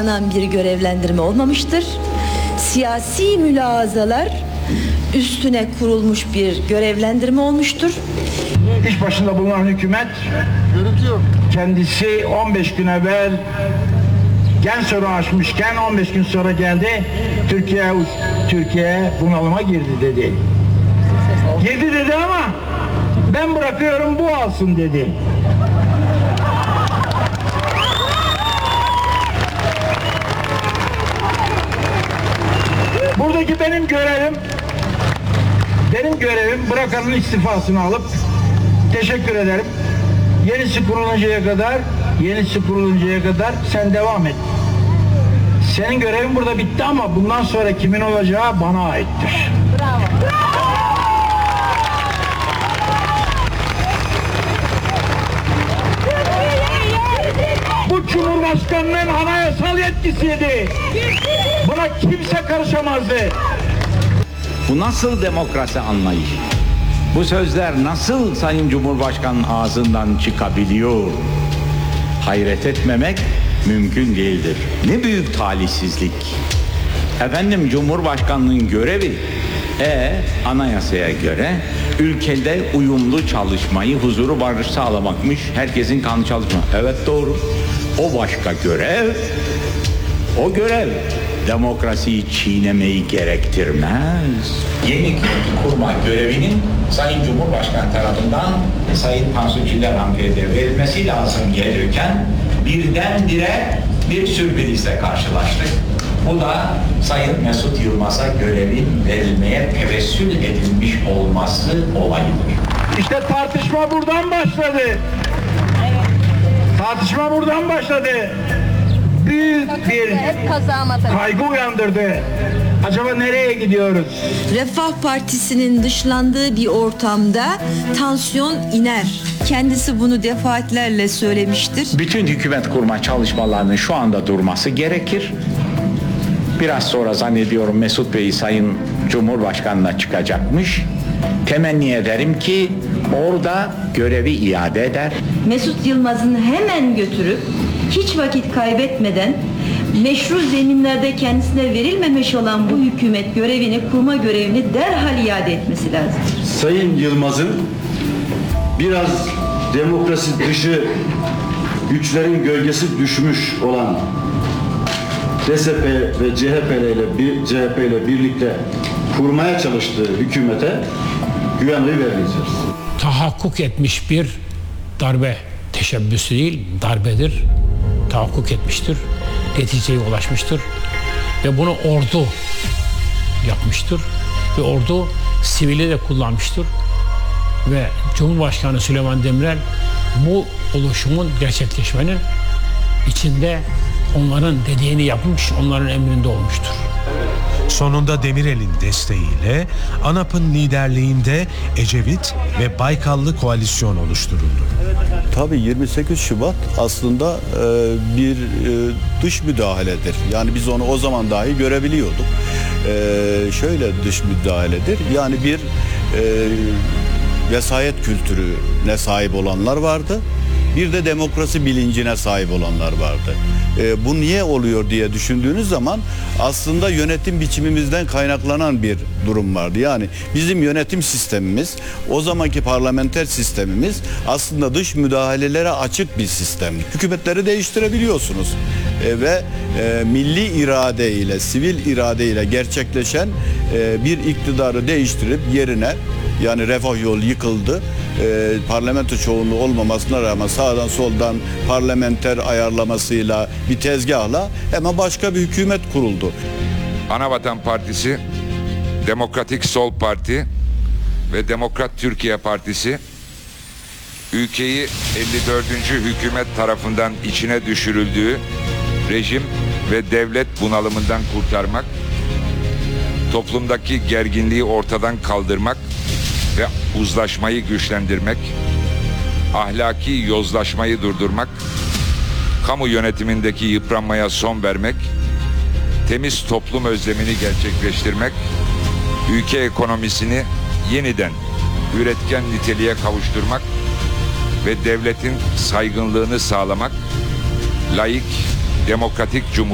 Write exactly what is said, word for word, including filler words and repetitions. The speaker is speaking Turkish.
bir görevlendirme olmamıştır. Siyasi mülahazalar üstüne kurulmuş bir görevlendirme olmuştur. İş başında bulunan hükümet kendisi on beş gün evvel gen sorunu açmışken on beş gün sonra geldi. Türkiye Türkiye bunalıma girdi dedi. Girdi dedi ama ben bırakıyorum bu alsın dedi. Buradaki benim görevim benim görevim bırakanın istifasını alıp teşekkür ederim. Yenisi kuruluncaya kadar yenisi kuruluncaya kadar sen devam et. Senin görevin burada bitti ama bundan sonra kimin olacağı bana aittir. Bravo. Bu Cumhurbaşkanının anayasal yetkisiydi. Buna kimse karışamazdı. Bu nasıl demokrasi anlayışı? Bu sözler nasıl Sayın Cumhurbaşkanı'nın ağzından çıkabiliyor? Hayret etmemek mümkün değildir. Ne büyük talihsizlik. Efendim Cumhurbaşkanlığının görevi e anayasaya göre ülkede uyumlu çalışmayı, huzuru, barış sağlamakmış. Herkesin kanlı çalışma. Evet doğru. O başka görev. O görev demokrasiyi çiğnemeyi gerektirmez. Yeni hükümeti kurma görevinin Sayın Cumhurbaşkanı tarafından Sayın Tansu Çiller Hanımefendi'ye verilmesi lazım gelirken birdenbire bir sürprizle karşılaştık. Bu da Sayın Mesut Yılmaz'a görevin verilmeye tevessül edilmiş olması olayıdır. İşte tartışma buradan başladı. Tartışma buradan başladı. Büyük bir kaygı uyandırdı. Acaba nereye gidiyoruz? Refah Partisi'nin dışlandığı bir ortamda tansiyon iner. Kendisi bunu defaatlerle söylemiştir. Bütün hükümet kurma çalışmalarının şu anda durması gerekir. Biraz sonra zannediyorum Mesut Bey Sayın Cumhurbaşkanı'na çıkacakmış. Temenni ederim ki orada görevi iade eder. Mesut Yılmaz'ın hemen götürüp hiç vakit kaybetmeden meşru zeminlerde kendisine verilmemiş olan bu hükümet görevini, kurma görevini derhal iade etmesi lazım. Sayın Yılmaz'ın biraz demokrasi dışı güçlerin gölgesi düşmüş olan D S P ve C H P ile bir C H P ile birlikte kurmaya çalıştığı hükümete güven oyu vermeyeceğiz. Tahakkuk etmiş bir darbe teşebbüsü değil, darbedir. Tahakkuk etmiştir, neticeye ulaşmıştır ve bunu ordu yapmıştır ve ordu sivili de kullanmıştır ve Cumhurbaşkanı Süleyman Demirel bu oluşumun gerçekleşmenin içinde onların dediğini yapmış, onların emrinde olmuştur. Sonunda Demirel'in desteğiyle ANAP'ın liderliğinde Ecevit ve Baykallı koalisyon oluşturuldu. Tabii yirmi sekiz Şubat aslında e, bir e, dış müdahaledir. Yani biz onu o zaman dahi görebiliyorduk. E, şöyle dış müdahaledir. Yani bir e, vesayet kültürüne sahip olanlar vardı. Bir de demokrasi bilincine sahip olanlar vardı. E, bu niye oluyor diye düşündüğünüz zaman aslında yönetim biçimimizden kaynaklanan bir durum vardı. Yani bizim yönetim sistemimiz, o zamanki parlamenter sistemimiz aslında dış müdahalelere açık bir sistem. Hükümetleri değiştirebiliyorsunuz e, ve e, milli irade ile, sivil irade ile gerçekleşen e, bir iktidarı değiştirip yerine, yani Refah Yol yıkıldı. E, parlamento çoğunluğu olmamasına rağmen sağdan soldan parlamenter ayarlamasıyla bir tezgahla hemen başka bir hükümet kuruldu. Anavatan Partisi, Demokratik Sol Parti ve Demokrat Türkiye Partisi ülkeyi elli dördüncü hükümet tarafından içine düşürüldüğü rejim ve devlet bunalımından kurtarmak, toplumdaki gerginliği ortadan kaldırmak ve uzlaşmayı güçlendirmek, ahlaki yozlaşmayı durdurmak, kamu yönetimindeki yıpranmaya son vermek, temiz toplum özlemini gerçekleştirmek, ülke ekonomisini yeniden üretken niteliğe kavuşturmak ve devletin saygınlığını sağlamak, laik, demokratik cumhuriyet